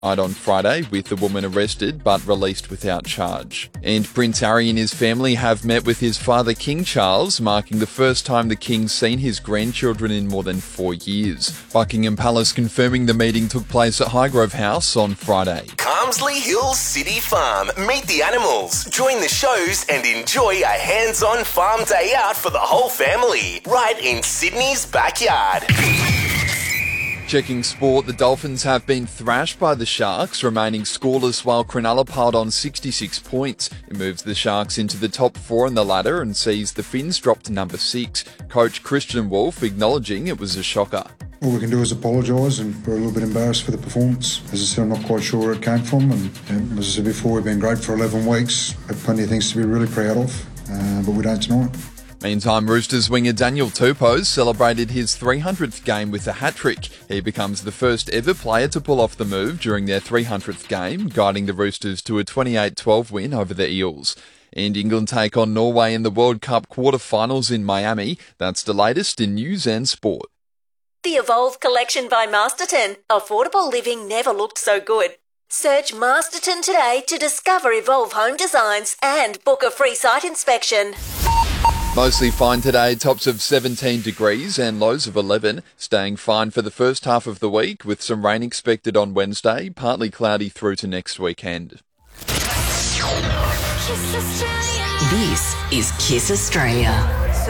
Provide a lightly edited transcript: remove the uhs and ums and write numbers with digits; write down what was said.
on Friday, with the woman arrested but released without charge. And Prince Harry and his family have met with his father King Charles, marking the first time the King's seen his grandchildren in more than 4 years. Buckingham Palace confirming the meeting took place at Highgrove House on Friday. Carmsley Hills City Farm. Meet the animals, join the shows and enjoy a hands-on farm day out for the whole family, right in Sydney's backyard. Checking sport, the Dolphins have been thrashed by the Sharks, remaining scoreless while Cronulla piled on 66 points. It moves the Sharks into the top 4 in the ladder and sees the Finns drop to number 6. Coach Christian Wolff acknowledging it was a shocker. All we can do is apologise, and we're a little bit embarrassed for the performance. As I said, I'm not quite sure where it came from, and as I said before, we've been great for 11 weeks. Have plenty of things to be really proud of, but we don't tonight. Meantime, Roosters winger Daniel Tupou celebrated his 300th game with a hat-trick. He becomes the first ever player to pull off the move during their 300th game, guiding the Roosters to a 28-12 win over the Eels. And England take on Norway in the World Cup quarter-finals in Miami. That's the latest in news and sport. The Evolve collection by Masterton. Affordable living never looked so good. Search Masterton today to discover Evolve home designs and book a free site inspection. Mostly fine today, tops of 17 degrees and lows of 11. Staying fine for the first half of the week with some rain expected on Wednesday, partly cloudy through to next weekend. This is Kiss Australia.